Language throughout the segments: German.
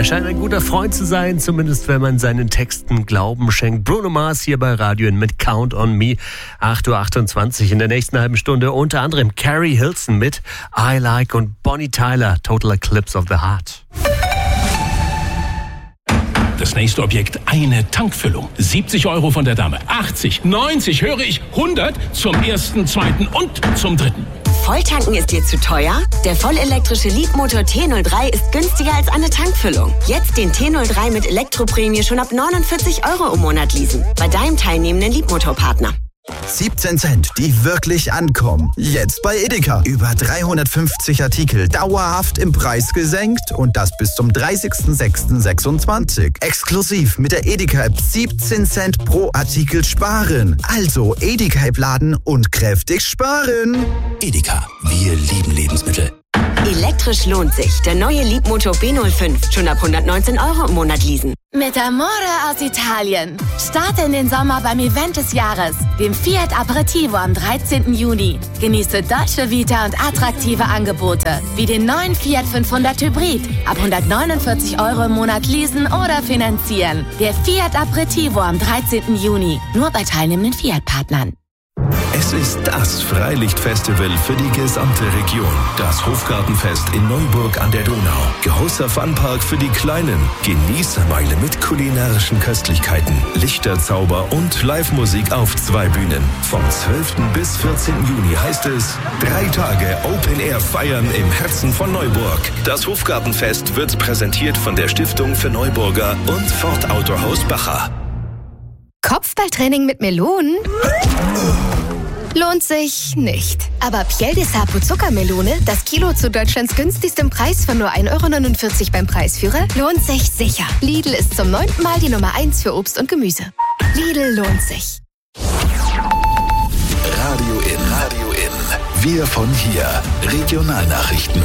Er scheint ein guter Freund zu sein, zumindest wenn man seinen Texten Glauben schenkt. Bruno Mars hier bei Radio N mit Count on Me. 8.28 Uhr in der nächsten halben Stunde. Unter anderem Carrie Hilson mit I Like und Bonnie Tyler, Total Eclipse of the Heart. Das nächste Objekt, eine Tankfüllung. 70 € von der Dame. 80, 90, höre ich 100 zum ersten, zweiten und zum dritten. Volltanken ist dir zu teuer? Der vollelektrische Leapmotor T03 ist günstiger als eine Tankfüllung. Jetzt den T03 mit Elektroprämie schon ab 49 € im Monat leasen. Bei deinem teilnehmenden Leapmotor-Partner. 17 Cent, die wirklich ankommen. Jetzt bei Edeka. Über 350 Artikel dauerhaft im Preis gesenkt und das bis zum 30.06.26. Exklusiv mit der Edeka-App 17 Cent pro Artikel sparen. Also Edeka-App laden und kräftig sparen. Edeka, wir lieben Lebensmittel. Elektrisch lohnt sich. Der neue Leapmotor B05. Schon ab 119 € im Monat leasen. Mit Amore aus Italien. Starte in den Sommer beim Event des Jahres, dem Fiat Aperitivo am 13. Juni. Genieße Dolce Vita und attraktive Angebote, wie den neuen Fiat 500 Hybrid. Ab 149 € im Monat leasen oder finanzieren. Der Fiat Aperitivo am 13. Juni. Nur bei teilnehmenden Fiat-Partnern. Es ist das Freilichtfestival für die gesamte Region. Das Hofgartenfest in Neuburg an der Donau. Großer Funpark für die Kleinen. Genießermeile mit kulinarischen Köstlichkeiten, Lichterzauber und Live-Musik auf 2 Bühnen. Vom 12. bis 14. Juni heißt es 3 Tage Open Air feiern im Herzen von Neuburg. Das Hofgartenfest wird präsentiert von der Stiftung für Neuburger und Ford Autohaus Bacher. Kopfballtraining mit Melonen? Lohnt sich nicht. Aber Piel de Sapo Zuckermelone, das Kilo zu Deutschlands günstigstem Preis von nur 1,49 € beim Preisführer, lohnt sich sicher. Lidl ist zum 9. Mal die Nummer 1 für Obst und Gemüse. Lidl lohnt sich. Radio In. Wir von hier. Regionalnachrichten.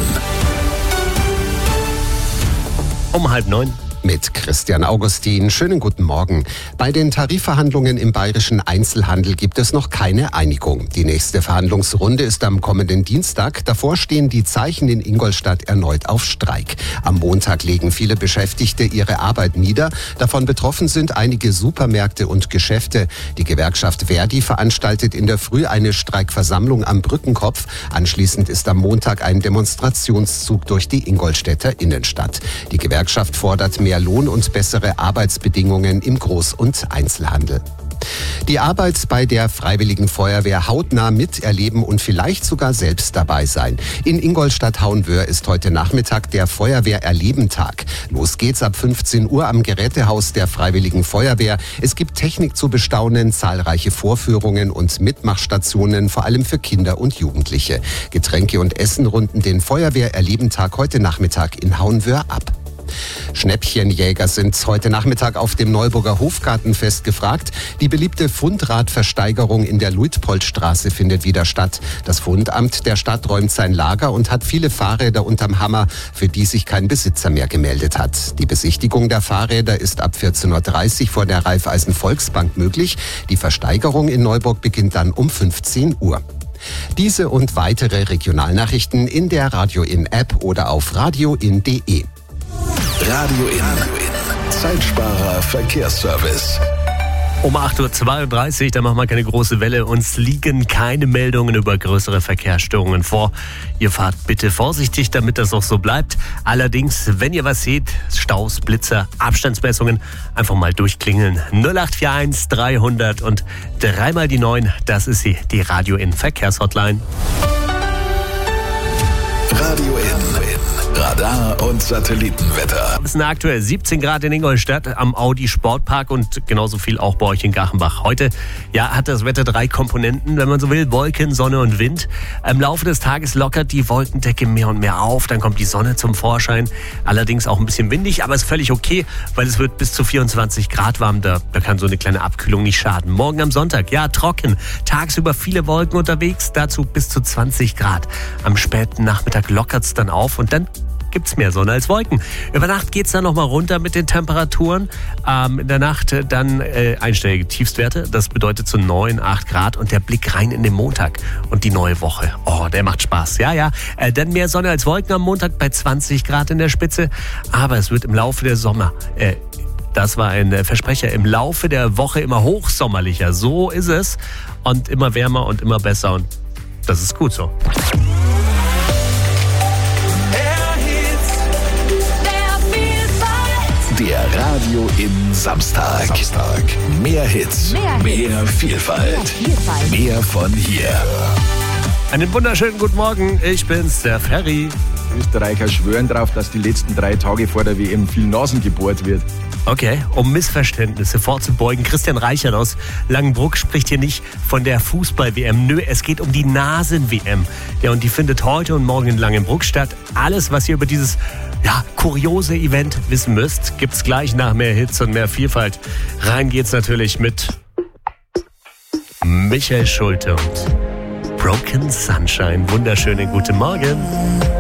Um 8:30. Mit Christian Augustin. Schönen guten Morgen. Bei den Tarifverhandlungen im bayerischen Einzelhandel gibt es noch keine Einigung. Die nächste Verhandlungsrunde ist am kommenden Dienstag. Davor stehen die Zeichen in Ingolstadt erneut auf Streik. Am Montag legen viele Beschäftigte ihre Arbeit nieder. Davon betroffen sind einige Supermärkte und Geschäfte. Die Gewerkschaft Verdi veranstaltet in der Früh eine Streikversammlung am Brückenkopf. Anschließend ist am Montag ein Demonstrationszug durch die Ingolstädter Innenstadt. Die Gewerkschaft fordert mehr Lohn und bessere Arbeitsbedingungen im Groß- und Einzelhandel. Die Arbeit bei der Freiwilligen Feuerwehr hautnah miterleben und vielleicht sogar selbst dabei sein. In Ingolstadt-Hauenwöhr ist heute Nachmittag der Feuerwehr-Erleben-Tag. Los geht's ab 15 Uhr am Gerätehaus der Freiwilligen Feuerwehr. Es gibt Technik zu bestaunen, zahlreiche Vorführungen und Mitmachstationen, vor allem für Kinder und Jugendliche. Getränke und Essen runden den Feuerwehr-Erleben-Tag heute Nachmittag in Hauenwöhr ab. Schnäppchenjäger sind heute Nachmittag auf dem Neuburger Hofgartenfest gefragt. Die beliebte Fundradversteigerung in der Luitpoldstraße findet wieder statt. Das Fundamt der Stadt räumt sein Lager und hat viele Fahrräder unterm Hammer, für die sich kein Besitzer mehr gemeldet hat. Die Besichtigung der Fahrräder ist ab 14.30 Uhr vor der Raiffeisen Volksbank möglich. Die Versteigerung in Neuburg beginnt dann um 15 Uhr. Diese und weitere Regionalnachrichten in der Radio In App oder auf radioin.de. Radio In. Zeitsparer Verkehrsservice. Um 8.32 Uhr, da machen wir keine große Welle. Uns liegen keine Meldungen über größere Verkehrsstörungen vor. Ihr fahrt bitte vorsichtig, damit das auch so bleibt. Allerdings, wenn ihr was seht, Staus, Blitzer, Abstandsmessungen, einfach mal durchklingeln. 0841 300 und 3 mal die 9, das ist sie, die Radio In Verkehrshotline. Radio In. Radar und Satellitenwetter. Es sind aktuell 17 Grad in Ingolstadt am Audi Sportpark und genauso viel auch bei euch in Gachenbach. Heute hat das Wetter 3 Komponenten, wenn man so will, Wolken, Sonne und Wind. Im Laufe des Tages lockert die Wolkendecke mehr und mehr auf, dann kommt die Sonne zum Vorschein. Allerdings auch ein bisschen windig, aber ist völlig okay, weil es wird bis zu 24 Grad warm. Da kann so eine kleine Abkühlung nicht schaden. Morgen am Sonntag, trocken. Tagsüber viele Wolken unterwegs, dazu bis zu 20 Grad. Am späten Nachmittag lockert es dann auf und dann gibt es mehr Sonne als Wolken. Über Nacht geht es dann nochmal runter mit den Temperaturen. In der Nacht dann einstellige Tiefstwerte. Das bedeutet so 9, 8 Grad und der Blick rein in den Montag und die neue Woche. Oh, der macht Spaß. Ja. Dann mehr Sonne als Wolken am Montag bei 20 Grad in der Spitze. Aber es wird im Laufe der das war ein Versprecher, im Laufe der Woche immer hochsommerlicher. So ist es. Und immer wärmer und immer besser. Und das ist gut so. Der Radio im Samstag. Mehr Hits, mehr Vielfalt, mehr von hier. Einen wunderschönen guten Morgen, ich bin's, der Ferry. Österreicher schwören darauf, dass die letzten 3 Tage vor der WM viel Nasen gebohrt wird. Okay, um Missverständnisse vorzubeugen, Christian Reichert aus Langenbruck spricht hier nicht von der Fußball-WM. Nö, es geht um die Nasen-WM. Ja, und die findet heute und morgen in Langenbruck statt. Alles, was ihr über dieses kuriose Event wissen müsst, gibt's gleich nach mehr Hits und mehr Vielfalt. Rein geht's natürlich mit Michael Schulte und Broken Sunshine. Wunderschönen guten Morgen.